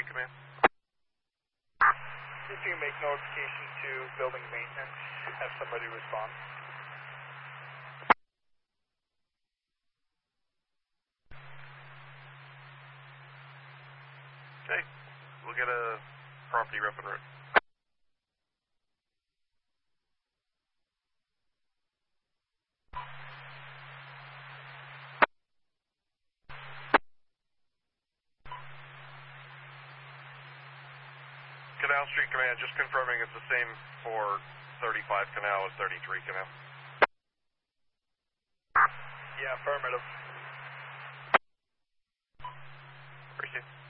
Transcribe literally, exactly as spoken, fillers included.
Street Command. See if you can make notification to building maintenance, have somebody respond. Okay, we'll get a property rep en route. Canal Street Command, just confirming it's the same for thirty-five Canal as thirty-three Canal. Yeah, affirmative. Appreciate it.